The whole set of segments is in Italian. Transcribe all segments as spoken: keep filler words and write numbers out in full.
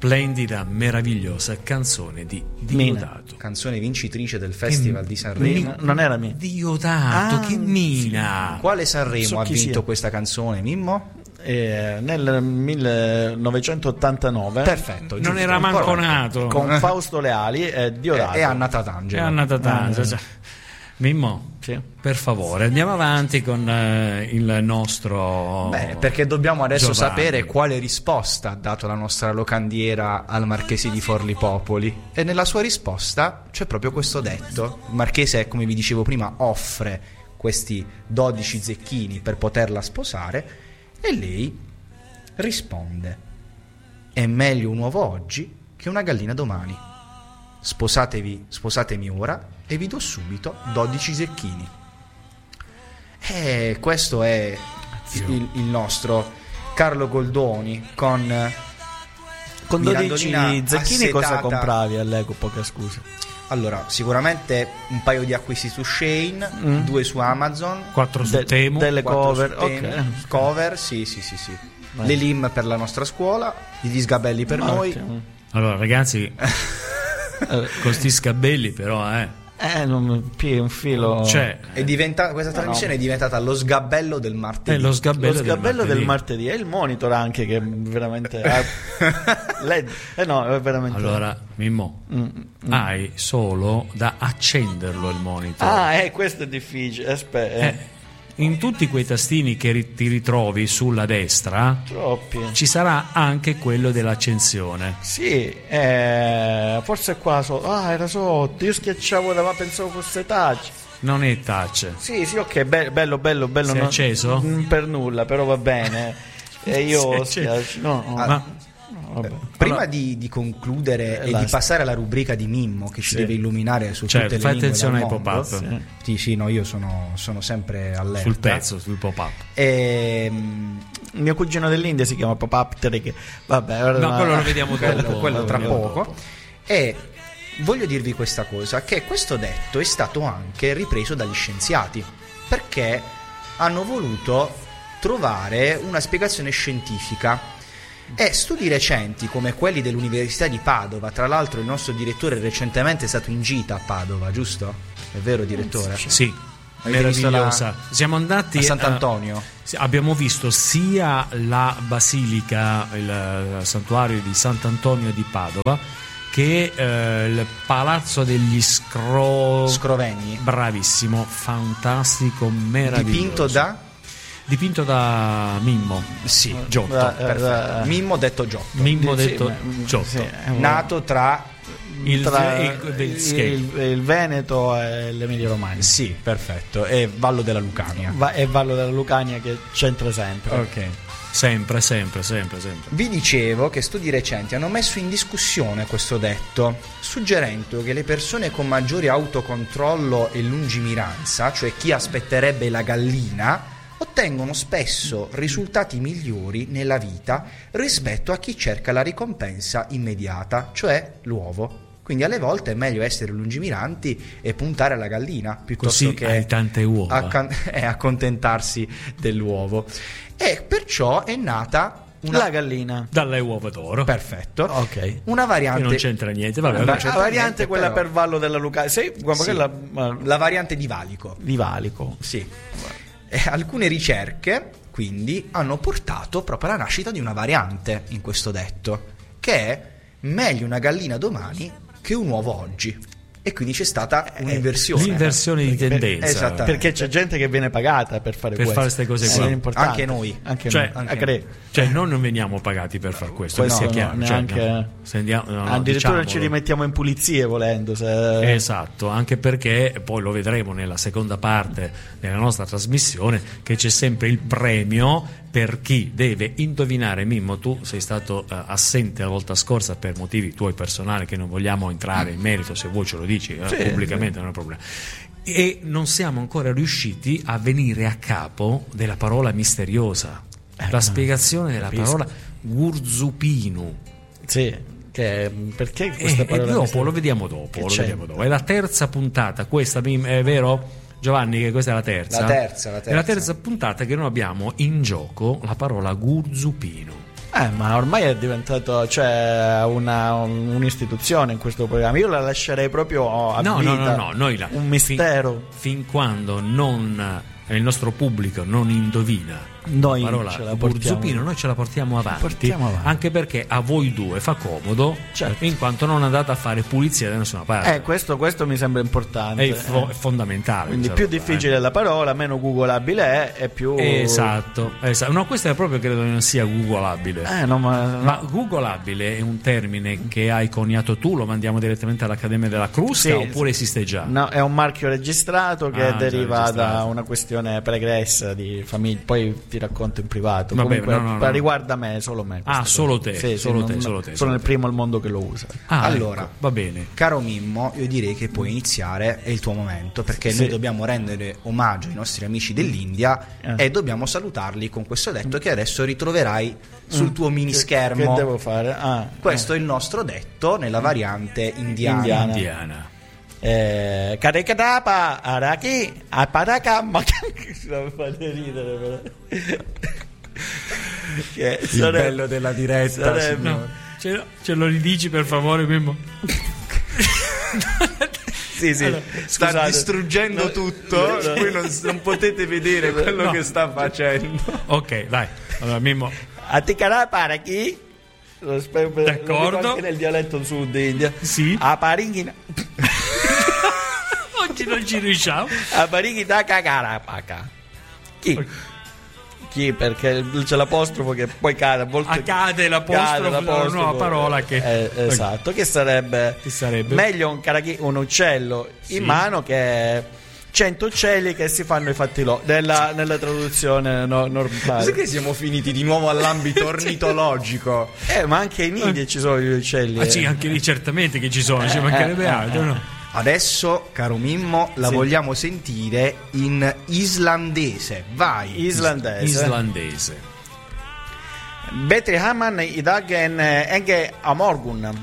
splendida, meravigliosa canzone di Diodato. Canzone vincitrice del Festival che di Sanremo. Mi, non era Mina. Diodato, ah, che Mina. Quale Sanremo so ha vinto sia. questa canzone, Mimmo? Eh, nel millenovecentottantanove. Perfetto, non era manco nato, con Fausto Leali e Diodato e Anna Tatangelo. E Anna Tatangelo. Ah, Mimmo, sì. per favore, andiamo avanti con eh, il nostro. Beh, perché dobbiamo adesso Giovanni. sapere quale risposta ha dato la nostra locandiera al Marchese di Forli Popoli. E nella sua risposta c'è proprio questo detto. Il Marchese, come vi dicevo prima, offre questi dodici zecchini per poterla sposare, e lei risponde: è meglio un uovo oggi che una gallina domani. Sposatevi, sposatemi ora e vi do subito dodici zecchini. E questo è il, il nostro Carlo Goldoni con con dodici zecchini. Cosa compravi all'epoca, scusa? Allora, sicuramente un paio di acquisti su Shein, mm. due su Amazon, quattro su De- Temu, delle cover, su Temu, okay. cover, sì, sì, sì, sì. Le lim per la nostra scuola, gli sgabelli per okay. noi. Allora, ragazzi, con sti scabelli però, eh. Eh, non più un filo. Cioè, è diventata questa trasmissione no. è diventata lo sgabello del martedì. È lo sgabello, lo sgabello del, del martedì. martedì. E il monitor anche, che veramente L E D. Eh no, è veramente. Allora, Mimmo, mm, mm. hai solo da accenderlo il monitor. Ah, eh, questo è difficile. Aspetta. Eh. Eh, in tutti quei tastini che ri- ti ritrovi sulla destra, troppi, ci sarà anche quello dell'accensione. Sì, eh, forse qua sotto. Ah, era sotto. Io schiacciavo da, ma pensavo fosse touch. Non è touch. Sì, sì, ok, be- bello, bello, bello. Si è non, acceso? Non per nulla, però va bene. E io schiaccio. No, no, ah, ma Vabbè. Prima allora, di, di concludere e di passare alla rubrica di Mimmo che ci sì. deve illuminare su certo, tutte le fai lingue attenzione del ai mondo. pop-up. Sì, sì, sì no, io sono, sono sempre allerta sul pezzo, sul pop-up. E, mio cugino dell'India si chiama Pop-up Tereke. Vabbè, ora no, quello lo vediamo quello, dopo, quello tra poco. dopo. E voglio dirvi questa cosa, che questo detto è stato anche ripreso dagli scienziati, perché hanno voluto trovare una spiegazione scientifica. E studi recenti come quelli dell'Università di Padova, tra l'altro il nostro direttore recentemente è stato in gita a Padova, giusto? È vero, direttore? Sì, meravigliosa. La... Siamo andati a Sant'Antonio. Uh, abbiamo visto sia la basilica, il santuario di Sant'Antonio di Padova, che uh, il palazzo degli Scro... Scrovegni. Bravissimo, fantastico, meraviglioso. Dipinto da? Dipinto da Mimmo. Sì, Giotto, uh, perfetto. Uh, Mimmo detto Giotto. Mimmo sì, detto sì, Giotto. Sì, nato tra il, tra il, il, il, il Veneto e l'Emilia Romagna. Sì, perfetto. E Vallo della Lucania. Va, è Vallo della Lucania che c'entra sempre. Ok. Sempre, sempre, sempre, sempre. Vi dicevo che studi recenti hanno messo in discussione questo detto, suggerendo che le persone con maggiore autocontrollo e lungimiranza, cioè chi aspetterebbe la gallina, ottengono spesso risultati migliori nella vita rispetto a chi cerca la ricompensa immediata, cioè l'uovo. Quindi alle volte è meglio essere lungimiranti e puntare alla gallina piuttosto così che hai tante uova. Acc- eh, accontentarsi dell'uovo. E perciò è nata una... la gallina dalle uova d'oro. Perfetto. Ok. Una variante che non c'entra niente, vabbè, la, non c'entra la variante niente, quella però... per Vallo della Lucania. Sì, sì. la, la variante di Valico. Di Valico. Sì. E alcune ricerche quindi hanno portato proprio alla nascita di una variante in questo detto, che è meglio una gallina domani che un uovo oggi. E quindi c'è stata un'inversione. L'inversione di tendenza. Esattamente. Perché c'è gente che viene pagata per fare per questo. fare queste cose sì, qua. È importante. Anche noi. Anche cioè, noi. Anche Anche cioè noi non veniamo pagati per far questo, questo che sia no, chiaro. Neanche... Cioè, no, se andiamo, no, no, addirittura diciamolo. Ci rimettiamo in pulizie volendo. Se... Esatto, anche perché poi lo vedremo nella seconda parte della nostra trasmissione, che c'è sempre il premio per chi deve indovinare. Mimmo, tu sei stato uh, assente la volta scorsa per motivi tuoi personali che non vogliamo entrare in merito, se vuoi ce lo dici uh, sì, pubblicamente, sì. Non è un problema. E non siamo ancora riusciti a venire a capo della parola misteriosa, eh, la spiegazione della capisco. parola Gurzupinu. Sì, che perché questa e, parola e dopo misteriosa? lo vediamo dopo, lo c'è? vediamo dopo. È la terza puntata, questa è vero? Giovanni, che questa è la terza? La terza, la terza. È la terza puntata che noi abbiamo in gioco la parola Gurzupino. Eh, ma ormai è diventato, cioè, una, un- un'istituzione in questo programma. Io la lascerei proprio a No, vita. no, no, no, noi la, un mistero. Fin, fin quando non il nostro pubblico non indovina Noi la parola ce la portiamo. Burzupino, noi ce la portiamo avanti, portiamo avanti. anche perché a voi due fa comodo, Certo. in quanto non andate a fare pulizia da nessuna parte. Eh, questo, questo mi sembra importante. È, fo- eh. è fondamentale. Quindi questa più roba, difficile la parola, meno googolabile è, e più... eh. Esatto, esatto. No, questo è proprio, credo che non sia googolabile. Eh, no, ma... Ma googolabile è un termine che hai coniato tu, lo mandiamo direttamente all'Accademia della Crusca, Sì, oppure esiste già? No, è un marchio registrato che Ah, già deriva registrato. da una questione pregressa di famiglia. Poi ti racconto in privato. Vabbè, Comunque, no, no, no. riguarda me, solo me. questa Ah, cosa. solo te, Sì, sì, solo non- te, solo te, Sono solo il te. primo al mondo che lo usa. Ah, Allora. ecco, va bene. Caro Mimmo, io direi che puoi iniziare, è il tuo momento, perché Sì. noi dobbiamo rendere omaggio ai nostri amici dell'India Eh. e dobbiamo salutarli con questo detto che adesso ritroverai sul tuo mini Che- schermo. Che devo fare? Ah, Questo è il nostro detto nella variante indiana. Indiana. Indiana. Eh, Karekadapa, Araki, Aparaka, ma che mi fate ridere però. Che Il sarebbe- bello della diretta, sarebbe- No, ce, lo- ce lo ridici per favore, Mimmo? Sì, sì. Allora, sta Scusate. distruggendo No, tutto, no, no. voi non, non potete vedere quello No. che sta facendo. Ok, vai. Allora, Mimmo, Atikarapa, Araki. Lo spero per- D'accordo. lo dico anche nel dialetto sud India. Sì. Aparingina. oggi non ci riusciamo. Aparingita kakarapaka. Chi? Chi? Perché c'è l'apostrofo che poi cade a volte. Accade l'apostrofo cade da una nuova parola che- Eh, esatto, che sarebbe, Che sarebbe? meglio un, carachi- un uccello Sì. in mano che cento uccelli che si fanno i fatti loro nella, nella traduzione no- Sai normale. che siamo finiti di nuovo all'ambito ornitologico? Eh, ma anche in India ci sono gli uccelli. Ma eh. sì, anche lì certamente che ci sono, ci Eh, mancherebbe eh, altro, eh, no? Adesso, caro Mimmo, la Sì. vogliamo sentire in islandese. Vai. Islandese. Islandese. Betri Haman i dagen enge a morgun.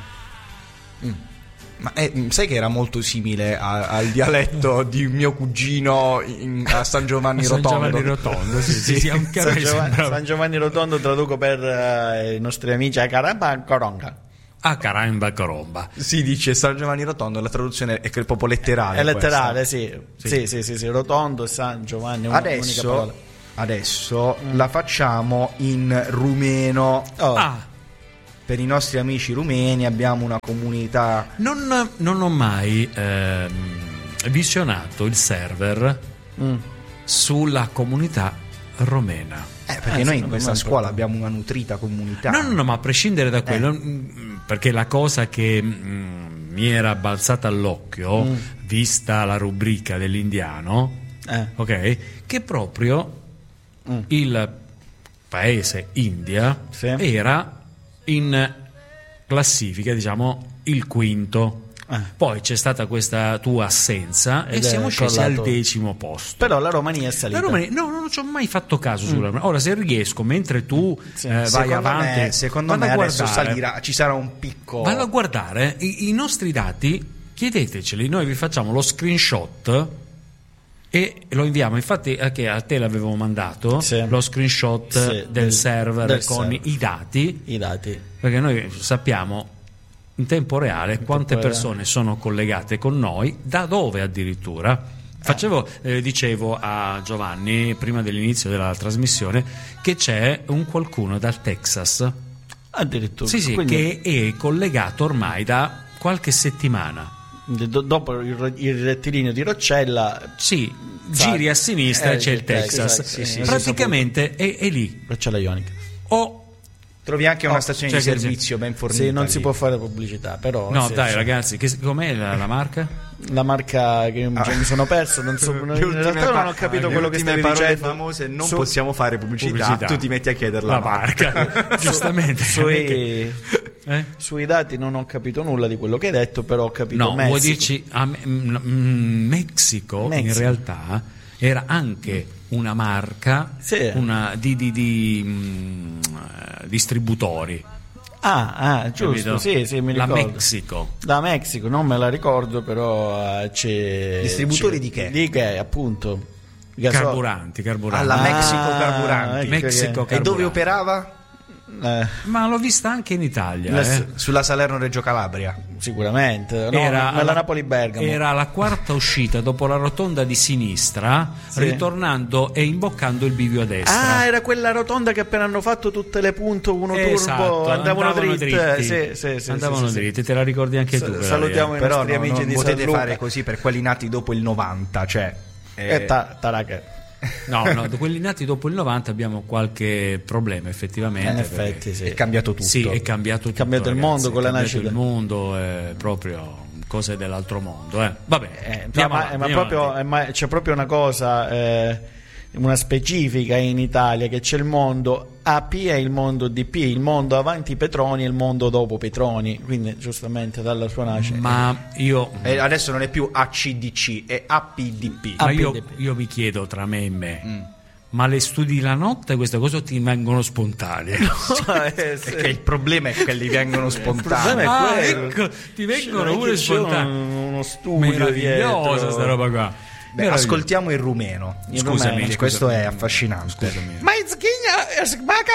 Ma eh, sai che era molto simile a- al dialetto di mio cugino in- a San Giovanni San Rotondo. Giovanni Rotondo, sì, sì, sì, anche a San me Giovanni, sembrava. San Giovanni Rotondo traduco per eh, i nostri amici a Caramba Coronga. Ah, caramba, caromba. Si dice San Giovanni Rotondo, la traduzione è che proprio letterale. È letterale, questa. sì. Sì, sì, sì, sì. Rotondo, San Giovanni, una- un'unica Adesso, parola. adesso la facciamo in rumeno. Oh, Ah, Per i nostri amici rumeni abbiamo una comunità. non, non ho mai ehm, visionato il server mm. sulla comunità romena. Eh, perché Eh, noi sì, in questa non è scuola importante. abbiamo una nutrita comunità. No, no, no, ma a prescindere da quello, mm, perché la cosa che mm, mi era balzata all'occhio, Mm. vista la rubrica dell'indiano, Eh. ok, che proprio Mm. il paese India Sì. era in classifica, diciamo, il quinto. Eh. Poi c'è stata questa tua assenza Ed e è siamo scesi al crollato. decimo posto. Però la Romania è salita. La Romania- no, non ci ho mai fatto caso sulla Romania. Ora, se riesco, mentre tu Sì. eh, vai secondo avanti, me, secondo vado me a adesso guardare. salirà, ci sarà un picco. Vado a guardare i, i nostri dati, chiedeteceli, noi vi facciamo lo screenshot e lo inviamo. Infatti, anche a te l'avevo mandato Sì. lo screenshot Sì, del, del- server del con server. i dati, I dati. perché noi sappiamo in tempo reale quante tempo reale. persone sono collegate con noi, da dove addirittura. Facevo, eh, dicevo a Giovanni prima dell'inizio della trasmissione che c'è un qualcuno dal Texas, Addirittura. sì, sì, Quindi, che è collegato ormai da qualche settimana. do- dopo il, ro- il rettilineo di Roccella, Sì, Sa- giri a sinistra eh, e c'è il sì, Texas. sì, sì, sì, Praticamente è, è lì. Roccella Ionica. O Trovi anche una Oh, stazione cioè di che- servizio ben fornita. Sì, non lì. si può fare pubblicità, però no, sì, dai, sì. ragazzi, che, com'è la, la marca? La marca che cioè, mi sono perso, non so, Le in ultime realtà pa- non ho capito le quello che ultime stavi parole dicendo. famose, non Su- possiamo fare pubblicità, Pubblicità. tu ti metti a chiedere la, La marca, giustamente. Sui, Eh? sui dati non ho capito nulla di quello che hai detto, però ho capito No, Messico. vuoi dirci a Me- mm, mm, Messico, in Messico. realtà era anche una marca Sì. una, di, di- di, mm, eh, distributori. Ah, ah, giusto, capito? sì, sì, mi La ricordo. Mexico. Da Messico, non me la ricordo, però eh, c'è... Distributori c'è- di che? Di che, appunto. Gasol- Carburanti, carburanti. Alla Ah, Mexico Carburanti. ecco Mexico che- E Carburanti. dove operava? Eh, Ma l'ho vista anche in Italia. La- eh. Sulla Salerno-Reggio Calabria. sicuramente. No, Era nella alla- Napoli-Bergamo. Era la quarta uscita dopo la rotonda di sinistra, Sì. ritornando e imboccando il bivio a destra. Ah, era quella rotonda che appena hanno fatto tutte le punte uno Esatto, turbo andavano, dritte. dritti. Sì, sì, sì, andavano sì, sì, dritti, te la ricordi anche Sa- tu. quella salutiamo lì, i eh? Però nostri no, amici non di potete San Luca. fare così per quelli nati dopo il novanta, cioè eh, Eh, ta- taraca. No, no, quelli nati dopo il novanta abbiamo qualche problema effettivamente. In perché- effetti, sì. è cambiato tutto. Sì, è cambiato tutto. cambiato il ragazzi, mondo è con la cambiato nascita. il mondo è proprio cose dell'altro mondo. Eh. Vabbè, Eh, andiamo ma, avanti, ma andiamo proprio, avanti. eh, ma c'è proprio una cosa, eh, una specifica in Italia, che c'è il mondo A P e il mondo D P, il mondo avanti Petroni e il mondo dopo Petroni, quindi giustamente dalla sua nascita. Ma io, E adesso non è più A C D C, è A P D P. ma io, A P D P. io mi chiedo tra me e me, Mm. ma le studi la notte queste cose o ti vengono spontanee? Eh, sì. Perché il problema è che gli vengono spontanei. problema è Ah, quello. ecco, ti vengono C'è- pure c'è spontanei. un- uno studio Meravigliosa dietro. sta roba qua. Beh, ascoltiamo il rumeno. Il Scusami, rumeno. scusami. Questo è affascinante. Scusami. Ma in schigna, sbaca,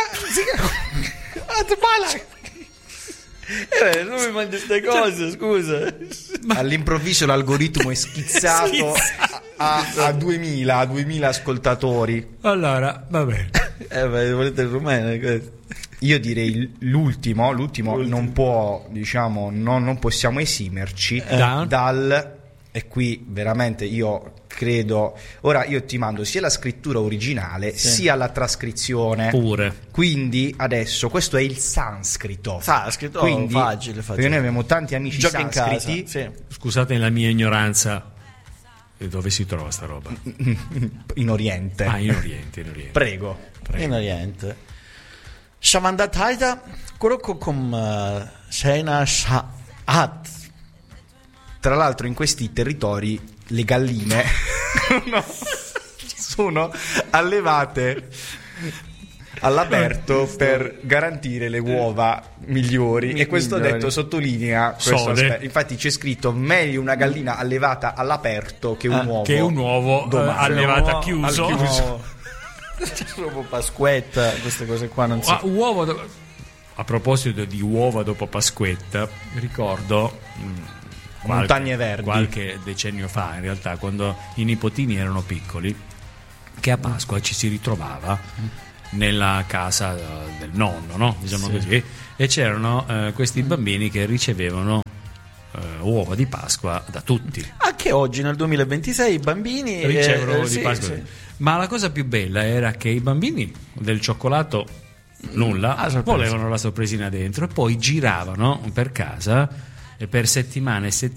Eh, non mi mangi queste cose, scusa. All'improvviso l'algoritmo è schizzato a, a, a duemila, a duemila ascoltatori. Allora, va bene. Eh, ma volete il rumeno? questo? Io direi l'ultimo, l'ultimo non può, diciamo, non, non possiamo esimerci Da? dal, e qui veramente io credo, ora io ti mando sia la scrittura originale sia la trascrizione. Pure. Quindi adesso questo è il sanscrito. Sanscrito, Quindi, facile, facile. perché noi abbiamo tanti amici Giochi in casa. sanscriti Sì. Scusate la mia ignoranza. E dove si trova sta roba? in Oriente. Ah, in Oriente, in Oriente. Prego. In Oriente. Siamo andati a quello come Sena Shahat. Tra l'altro in questi territori le galline no, sono allevate all'aperto per garantire le uova migliori Mi- e questo migliori. detto sottolinea questo Sode. aspetto. Infatti c'è scritto meglio una gallina allevata all'aperto che un Ah, uovo Che un uovo eh, domani. allevata Al chiuso. chiuso. Proprio Pasquetta, queste cose qua non si Ah, uovo do- A proposito di uova dopo Pasquetta, ricordo mh, qualche, Montagne Verdi. qualche decennio fa, in realtà, quando i nipotini erano piccoli, che a Pasqua ci si ritrovava nella casa eh, del nonno, no? Diciamo così, e c'erano eh, questi bambini che ricevevano eh, uova di Pasqua da tutti. Anche oggi nel duemilaventisei i bambini eh, Ricevono eh, uova di sì, Pasqua. sì. Ma la cosa più bella era che i bambini del cioccolato nulla, Ah, sorpresa. volevano la sorpresina dentro e poi giravano per casa e per settimane e settimane